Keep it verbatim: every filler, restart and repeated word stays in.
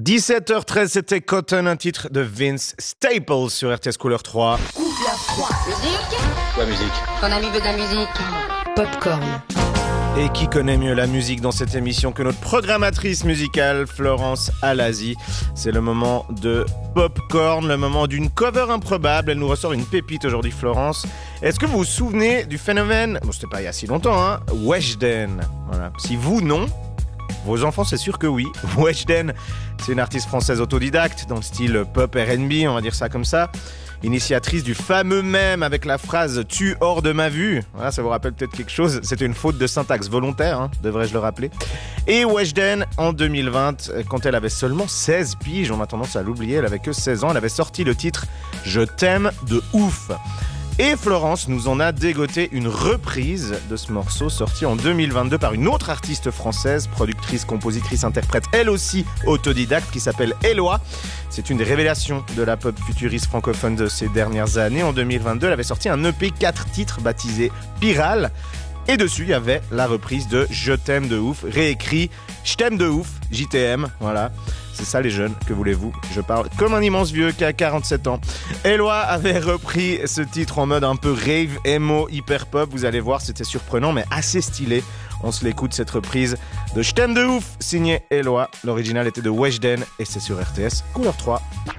dix-sept heures treize, c'était Cotton, un titre de Vince Staples sur R T S Couleur trois. Couleur trois. Musique. Quoi musique? Ton ami veut de la musique. Popcorn. Et qui connaît mieux la musique dans cette émission que notre programmatrice musicale, Florence Alazi. C'est le moment de Popcorn, le moment d'une cover improbable. Elle nous ressort une pépite aujourd'hui, Florence. Est-ce que vous vous souvenez du phénomène, bon, c'était pas il y a si longtemps, hein, Weshden. Voilà. Si vous, non, vos enfants, c'est sûr que oui. Weshden, c'est une artiste française autodidacte dans le style pop R and B, on va dire ça comme ça. Initiatrice du fameux mème avec la phrase « tu hors de ma vue ». Voilà, ça vous rappelle peut-être quelque chose. C'était une faute de syntaxe volontaire, hein, devrais-je le rappeler. Et Weshden, en deux mille vingt, quand elle avait seulement seize piges, on a tendance à l'oublier, elle avait que seize ans, elle avait sorti le titre « Je t'aime de ouf ». Et Florence nous en a dégoté une reprise de ce morceau sorti en deux mille vingt-deux par une autre artiste française, productrice, compositrice, interprète, elle aussi autodidacte, qui s'appelle Eloi. C'est une des révélations de la pop futuriste francophone de ces dernières années. En deux mille vingt-deux, elle avait sorti un E P quatre titres baptisé Piral. Et dessus, il y avait la reprise de Je t'aime de ouf, réécrit Je t'aime de ouf, J T M, voilà. C'est ça les jeunes, que voulez-vous? Je parle comme un immense vieux qui a quarante-sept ans. Eloi avait repris ce titre en mode un peu rave, emo, hyper pop. Vous allez voir, c'était surprenant mais assez stylé. On se l'écoute cette reprise de Je t'aime de ouf, signé Eloi. L'original était de Weshden et c'est sur R T S Couleur trois.